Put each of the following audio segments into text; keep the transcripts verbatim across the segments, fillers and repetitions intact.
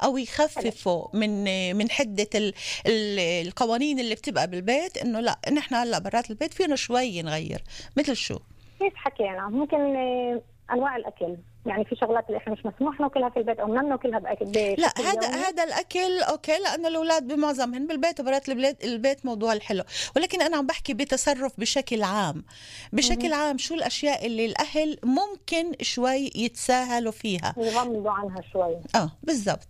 أو يخففوا من من حدة ال ال القوانين اللي بتبقى بالبيت، إنه لا نحن هلا برات البيت فينا شوي نغير. مثل شو؟ كيف حكينا ممكن انواع الاكل، يعني في شغلات اللي احنا مش مسموح ناكلها في البيت او بدنا ناكلها باكل بيت. لا هذا هذا الاكل اوكي، لانه الاولاد بمعظمهم بالبيت وبرات البيت البيت موضوع الحلو، ولكن انا عم بحكي بتصرف بشكل عام. بشكل م- عام شو الاشياء اللي الاهل ممكن شوي يتساهلوا فيها، يغمضوا عنها شوي؟ اه بالضبط.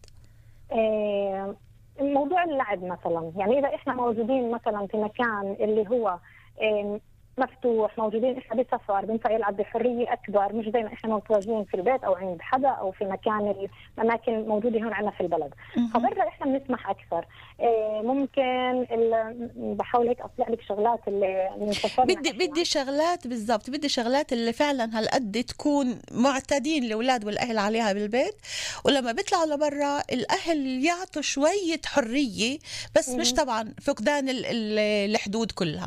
آه موضوع اللعب مثلا، يعني اذا احنا موجودين مثلا في مكان اللي هو آه مفتوح، موجودين احنا بسفر، بنفع يلعب بحريه اكبر، مش زي ما احنا متواجدين في البيت او عند حدا او في مكان الاماكن موجوده هون عندنا في البلد. فبرا احنا بنسمح اكثر. إيه ممكن بحاول هيك اطلع لك شغلات اللي بدي بدي شغلات بالضبط، بدي شغلات اللي فعلا هالقد تكون معتادين الاولاد والاهل عليها بالبيت، ولما بيطلعوا لبرا الاهل يعطوا شويه حريه، بس مم. مش طبعا فقدان الحدود كلها.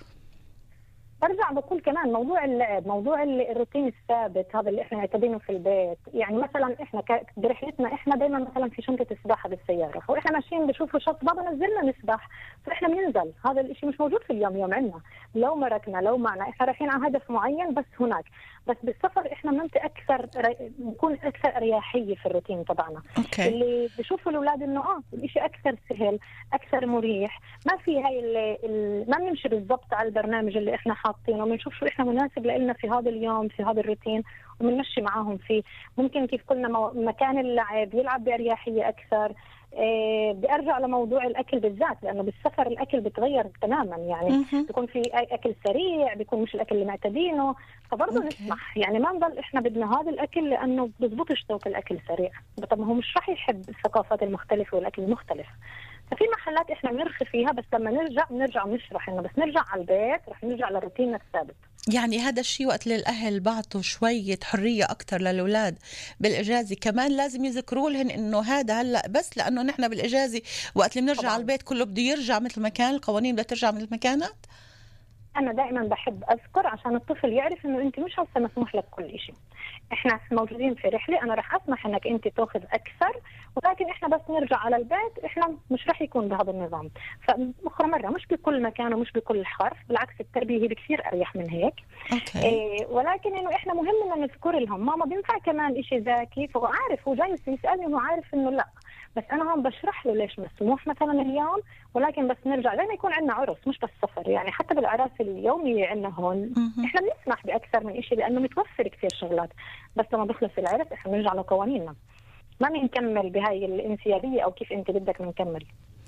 برجع بقول كمان موضوع اللعب، موضوع الروتين الثابت هذا اللي احنا معتادينه في البيت. يعني مثلا احنا برحلتنا احنا دائما مثلا في شنطه السباحه بالسياره، واحنا ماشيين بشوفوا شط بابا نزلنا نسبح، فاحنا بننزل. هذا الشيء مش موجود في اليوم يوم عندنا، لو مركنا لو معنا احنا رايحين على هدف معين بس هناك. بس بالسفر احنا بننطي اكثر، بنكون اكثر اريحيه في الروتين تبعنا. أوكي. اللي بشوفوا الاولاد انه اه الشيء اكثر سهل اكثر مريح، ما في هاي ال ما بنمشي بالضبط على البرنامج اللي احنا حاطينه، بنشوف شو احنا مناسب لنا في هذا اليوم في هذا الروتين وبنمشي معاهم فيه. ممكن كيف قلنا مكان اللعب يلعب باريحيه اكثر. إيه بأرجع لموضوع الأكل بالذات، لأنه بالسفر الأكل بتغير تماما، يعني بيكون في أكل سريع، بيكون مش الأكل اللي معتادينه، فبرضه نسمح. يعني ما نضل إحنا بدنا هذا الأكل لأنه بزبطش ذوق الأكل السريع، طب ما هو مش راح يحب الثقافات المختلفة والأكل المختلف. ففي محلات إحنا بنرخي فيها، بس لما نرجع بنرجع نشرح إنه بس نرجع على البيت رح نرجع لروتيننا الثابت. يعني هذا الشيء وقت للأهل بعطوا شوية حرية أكتر للأولاد بالإجازة، كمان لازم يذكروا لهن إنه هذا هلأ بس لأنه نحن بالإجازة وقت اللي بنرجع على البيت كله بده يرجع مثل ما كان، القوانين بدها ترجع مثل ما كانت. أنا دائما بحب أذكر عشان الطفل يعرف إنه أنت مش هسه مسموح لك كل شيء. إحنا موجودين في رحلة، أنا رح أسمح إنك أنت تأخذ أكثر، ولكن إحنا بس نرجع على البيت إحنا مش رح يكون بهذا النظام. فأخرى مرة مش بكل مكان ومش بكل حرف، بالعكس التربية هي بكثير أريح من هيك. أوكي. إيه ولكن إنه إحنا مهم إنه نذكر لهم ماما بينفع كمان إشي ذاكي، فهو عارف، هو جاي يسألني وهو عارف إنه لا، بس أنا هون بشرح له ليش مسموح مثلا اليوم، ولكن بس نرجع زي ما يكون عندنا عرس مش بس سفر. يعني حتى بالأعراس اليومية عندنا هون إحنا بنسمح بأكثر من إشي لأنه متوفر كثير شغلات، بس لما بخلص العرس إحنا بنرجع لقوانيننا، ما بنكمل بهاي الانسيابية أو كيف أنت بدك نكمل.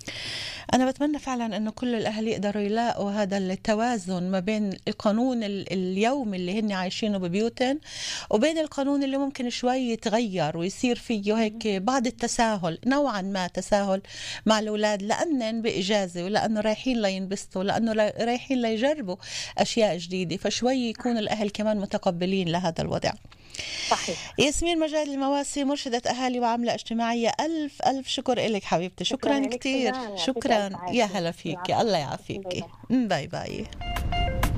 أنا بتمنى فعلا أنه كل الأهل يقدروا يلاقوا هذا التوازن ما بين القانون اليومي اللي هن عايشينه ببيوتن وبين القانون اللي ممكن شوي يتغير ويصير فيه هيك بعض التساهل، نوعا ما تساهل مع الأولاد، لأنن بإجازة ولأنه رايحين لينبسطوا، لأنه رايحين ليجربوا أشياء جديدة، فشوي يكون الأهل كمان متقبلين لهذا الوضع. صحيح. ياسمين مجاد المواسي، مرشدة أهالي وعاملة اجتماعية، ألف ألف شكر لك حبيبتي. شكرا, شكرا كتير. شكرا. يا هلا فيك، الله يعافيك. باي باي.